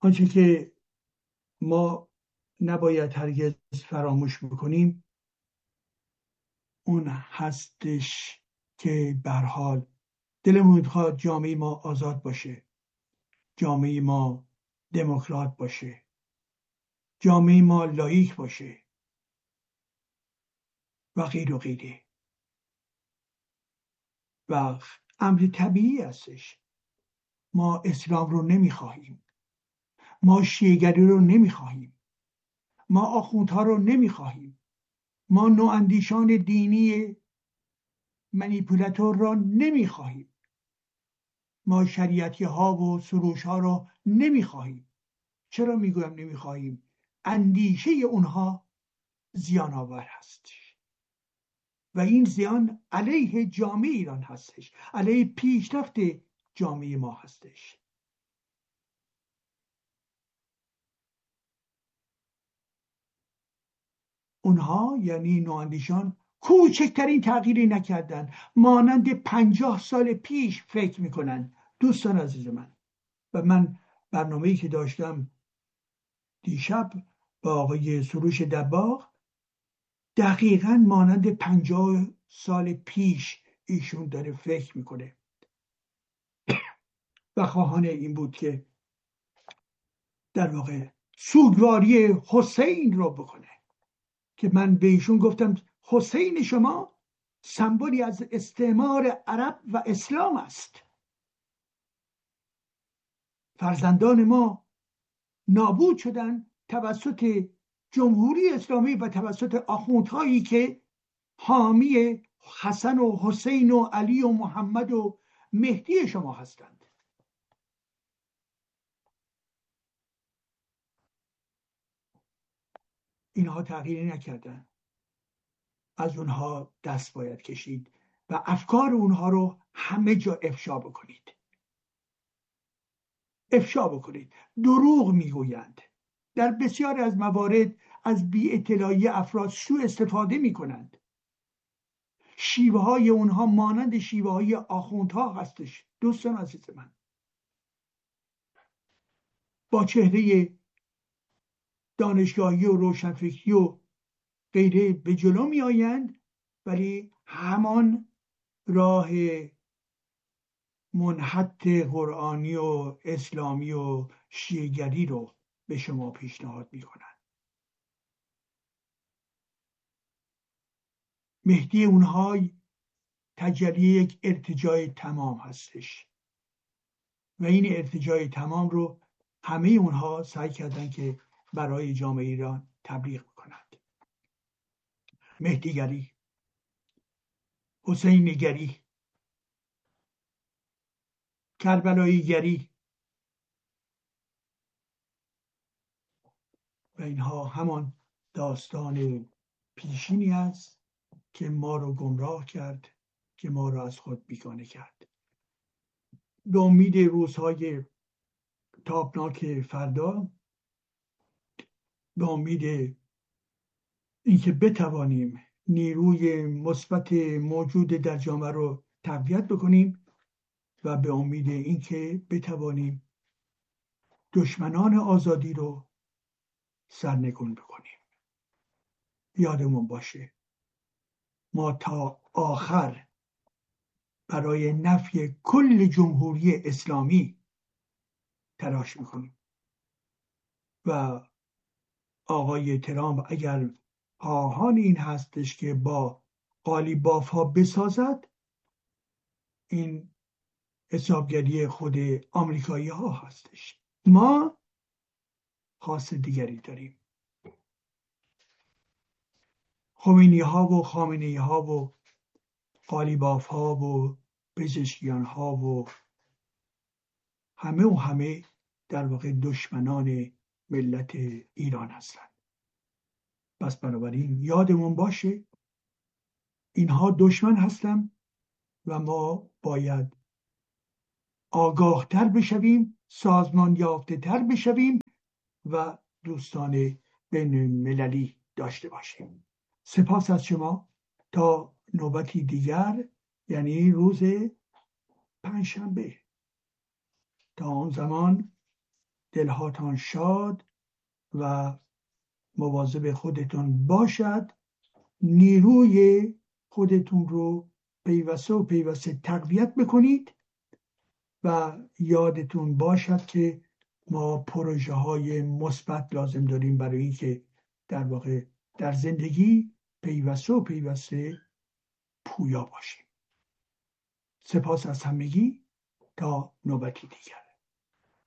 آنچه که ما نباید هرگز فراموش بکنیم اون هستش که به هر حال دلمون میخواد جامعه ما آزاد باشه، جامعه ما دموکرات باشه، جامعه ما لاییک باشه و غیر و غیره. و امر طبیعی هستش. ما اسلام رو نمیخواهیم، ما شیعه‌گری رو نمیخواهیم، ما آخوندها رو نمیخواهیم، ما نواندیشان دینی منیپولاتور را نمیخواهیم، ما شریعتی ها و سروش ها را نمیخواهیم. چرا میگویم نمیخواهیم؟ اندیشه اونها زیان آور هستش و این زیان علیه جامعه ایران هستش، علیه پیشرفت جامعه ما هستش. اونها یعنی نواندیشان کوچکترین تغییری نکردن، مانند 50 سال پیش فکر میکنن. دوستان عزیز من، و من برنامه‌ای که داشتم دیشب با آقای سروش دباغ دقیقا مانند 50 سال پیش ایشون داره فکر میکنه و خواهان این بود که در واقع سوگواری حسین رو بکنه، که من به ایشون گفتم حسین شما سمبولی از استعمار عرب و اسلام است. فرزندان ما نابود شدن توسط جمهوری اسلامی و توسط آخوندهایی که حامی حسن و حسین و علی و محمد و مهدی شما هستند. اینها تغییری نکردن. از اونها دست باید کشید و افکار اونها رو همه جا افشا بکنید. افشا بکنید. دروغ میگویند. در بسیاری از موارد از بی اطلاعی افراد سوء استفاده میکنند. شیوه های اونها مانند شیوه های آخوندها هستش. دوستان عزیز من، با چهره دانشگاهی و روشنفکری و غیره به جلو می آیند، ولی همان راه منحط قرآنی و اسلامی و شیعه‌گری رو به شما پیشنهاد می کنند. مهدی اونها تجلی یک ارتجاع تمام هستش و این ارتجاع تمام رو همه اونها سعی کردن که برای جامعه ایران تبلیغ کنند. مهدیگری، حسینیگری، کربلاییگری و اینها همان داستان پیشینی است که ما رو گمراه کرد، که ما رو از خود بیگانه کرد. به امید روزهای تابناک فردا، به امید اینکه بتوانیم نیروی مثبت موجود در جامعه رو تقویت بکنیم و به امید اینکه بتوانیم دشمنان آزادی رو سرنگون بکنیم. یادمون باشه ما تا آخر برای نفی کل جمهوری اسلامی تلاش میکنیم و آقای ترامپ اگر خواهان این هستش که با قالیباف ها بسازد، این حسابگری خود آمریکایی ها هستش. ما خاص دیگری داریم. خمینی ها و خامنه‌ای ها و قالیباف ها و پزشکیان ها و همه در واقع دشمنان ملت ایران هستند. پس بنابراین یادمون باشه اینها دشمن هستند و ما باید آگاهتر بشویم، سازمان یافته تر بشویم و دوستان بین المللی داشته باشیم. سپاس از شما. تا نوبتی دیگر، یعنی روز پنجشنبه. تا آن زمان دلهاتان شاد و مواظب خودتون باشد. نیروی خودتون رو پیوسته تقویت بکنید و یادتون باشد که ما پروژه های مثبت لازم داریم برای اینکه در واقع در زندگی پیوسته پویا باشیم. سپاس از همگی، تا نوبتی دیگر.